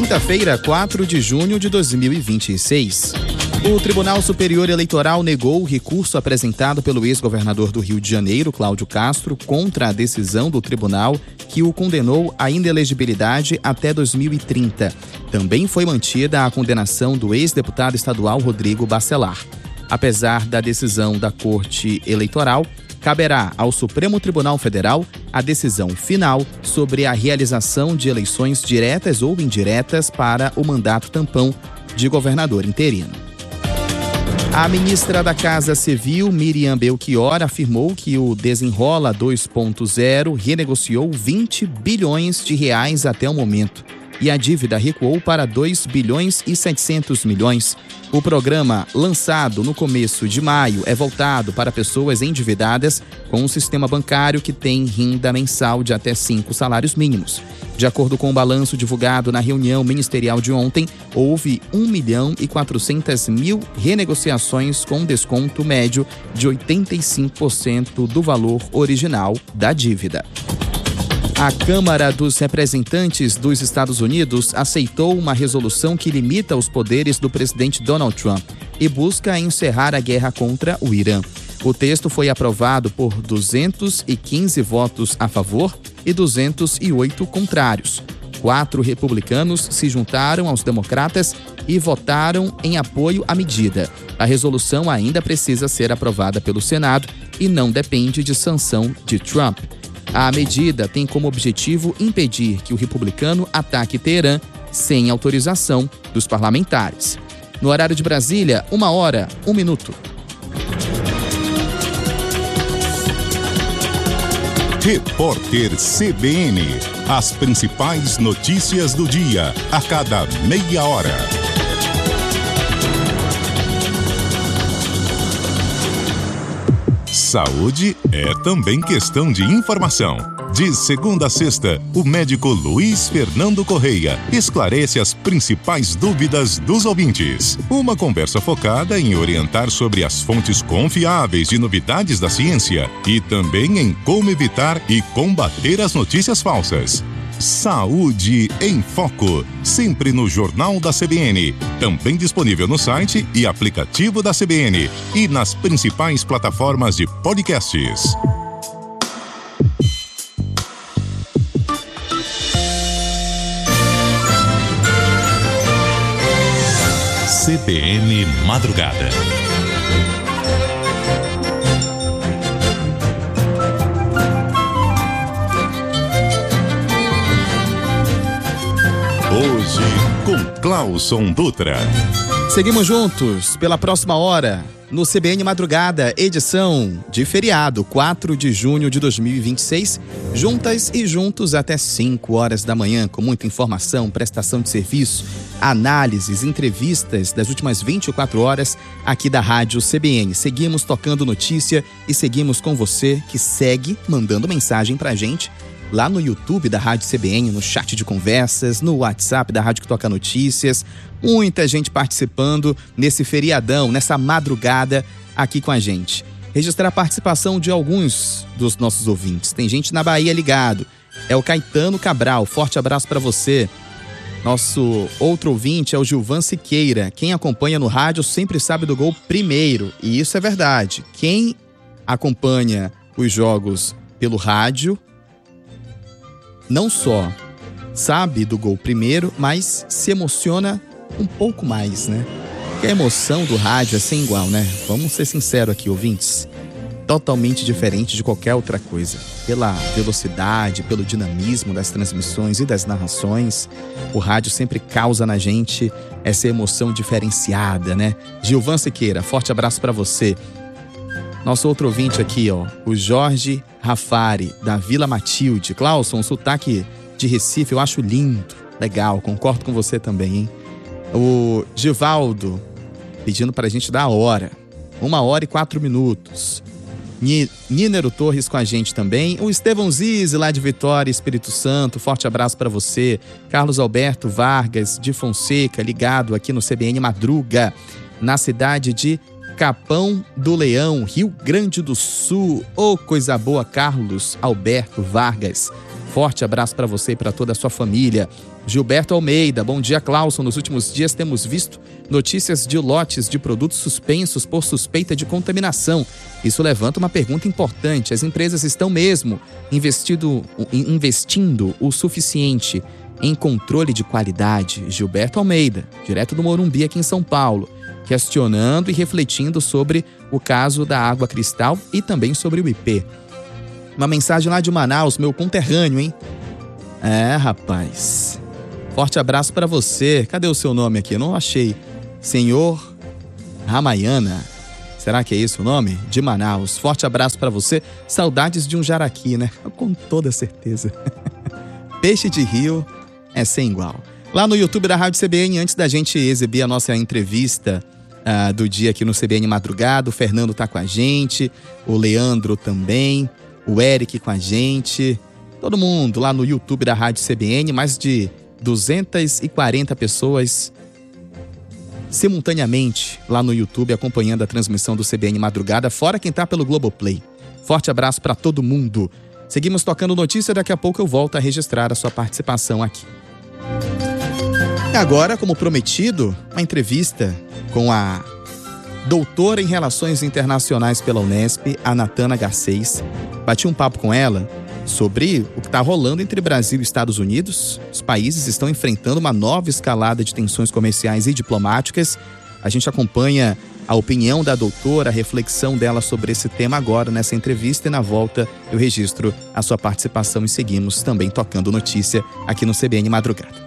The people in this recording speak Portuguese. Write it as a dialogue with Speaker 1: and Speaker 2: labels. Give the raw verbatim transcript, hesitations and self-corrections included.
Speaker 1: Quinta-feira, quatro de junho de dois mil e vinte e seis. O Tribunal Superior Eleitoral negou o recurso apresentado pelo ex-governador do Rio de Janeiro, Cláudio Castro, contra a decisão do tribunal que o condenou à inelegibilidade até dois mil e trinta. Também foi mantida a condenação do ex-deputado estadual Rodrigo Bacelar. Apesar da decisão da Corte Eleitoral, caberá ao Supremo Tribunal Federal a decisão final sobre a realização de eleições diretas ou indiretas para o mandato tampão de governador interino. A ministra da Casa Civil, Miriam Belchior, afirmou que o Desenrola dois ponto zero renegociou vinte bilhões de reais até o momento e a dívida recuou para dois bilhões e setecentos milhões. O programa, lançado no começo de maio, é voltado para pessoas endividadas com um sistema bancário que tem renda mensal de até cinco salários mínimos. De acordo com o balanço divulgado na reunião ministerial de ontem, houve um milhão e quatrocentas mil renegociações com desconto médio de oitenta e cinco por cento do valor original da dívida. A Câmara dos Representantes dos Estados Unidos aceitou uma resolução que limita os poderes do presidente Donald Trump e busca encerrar a guerra contra o Irã. O texto foi aprovado por duzentos e quinze votos a favor e duzentos e oito contrários. Quatro republicanos se juntaram aos democratas e votaram em apoio à medida. A resolução ainda precisa ser aprovada pelo Senado e não depende de sanção de Trump. A medida tem como objetivo impedir que o republicano ataque Teherã sem autorização dos parlamentares. No horário de Brasília, uma hora, um minuto.
Speaker 2: Repórter C B N. As principais notícias do dia, a cada meia hora. Saúde é também questão de informação. De segunda a sexta, o médico Luiz Fernando Correia esclarece as principais dúvidas dos ouvintes. Uma conversa focada em orientar sobre as fontes confiáveis de novidades da ciência e também em como evitar e combater as notícias falsas. Saúde em Foco, sempre no Jornal da C B N, também disponível no site e aplicativo da C B N e nas principais plataformas de podcasts. C B N Madrugada. Hoje, com Clauson Dutra.
Speaker 1: Seguimos juntos pela próxima hora no C B N Madrugada, edição de feriado, quatro de junho de dois mil e vinte e seis. Juntas e juntos até cinco horas da manhã, com muita informação, prestação de serviço, análises, entrevistas das últimas vinte e quatro horas aqui da Rádio C B N. Seguimos tocando notícia e seguimos com você que segue mandando mensagem pra gente lá no YouTube da Rádio C B N, no chat de conversas, no WhatsApp da Rádio que Toca Notícias. Muita gente participando nesse feriadão, nessa madrugada aqui com a gente. Registrar a participação de alguns dos nossos ouvintes. Tem gente na Bahia ligado. É o Caetano Cabral. Forte abraço para você. Nosso outro ouvinte é o Gilvan Siqueira. Quem acompanha no rádio sempre sabe do gol primeiro. E isso é verdade. Quem acompanha os jogos pelo rádio não só sabe do gol primeiro, mas se emociona um pouco mais, né? Porque a emoção do rádio é sem igual, né? Vamos ser sinceros aqui, ouvintes. Totalmente diferente de qualquer outra coisa. Pela velocidade, pelo dinamismo das transmissões e das narrações, o rádio sempre causa na gente essa emoção diferenciada, né? Gilvan Siqueira, forte abraço pra você. Nosso outro ouvinte aqui, ó, o Jorge Rafari, da Vila Matilde. Clauson, sotaque de Recife, eu acho lindo, legal, concordo com você também, hein? O Givaldo, pedindo pra gente dar a hora, uma hora e quatro minutos. Nínero Torres com a gente também. O Estevão Zize, lá de Vitória, Espírito Santo, forte abraço pra você. Carlos Alberto Vargas, de Fonseca, ligado aqui no C B N Madruga, na cidade de Capão do Leão, Rio Grande do Sul. Ô, oh, coisa boa, Carlos Alberto Vargas. Forte abraço para você e para toda a sua família. Gilberto Almeida, bom dia, Clauson. Nos últimos dias temos visto notícias de lotes de produtos suspensos por suspeita de contaminação. Isso levanta uma pergunta importante. As empresas estão mesmo investido, investindo o suficiente em controle de qualidade? Gilberto Almeida, direto do Morumbi aqui em São Paulo, questionando e refletindo sobre o caso da água cristal e também sobre o I P. Uma mensagem lá de Manaus, meu conterrâneo, hein? É, rapaz. Forte abraço pra você. Cadê o seu nome aqui? Eu não achei. Senhor Ramayana. Será que é esse o nome? De Manaus. Forte abraço pra você. Saudades de um jaraqui, né? Com toda certeza. Peixe de rio é sem igual. Lá no YouTube da Rádio C B N, antes da gente exibir a nossa entrevista uh, do dia aqui no C B N Madrugada, o Fernando tá com a gente, o Leandro também, o Eric com a gente, todo mundo lá no YouTube da Rádio C B N, mais de duzentas e quarenta pessoas simultaneamente lá no YouTube acompanhando a transmissão do C B N Madrugada, fora quem tá pelo Globoplay. Forte abraço para todo mundo. Seguimos tocando notícia, daqui a pouco eu volto a registrar a sua participação aqui. E agora, como prometido, uma entrevista com a doutora em Relações Internacionais pela Unesp, a Natana Garcês. Bati um papo com ela sobre o que está rolando entre Brasil e Estados Unidos. Os países estão enfrentando uma nova escalada de tensões comerciais e diplomáticas. A gente acompanha a opinião da doutora, a reflexão dela sobre esse tema agora nessa entrevista, e na volta eu registro a sua participação e seguimos também tocando notícia aqui no C B N Madrugada.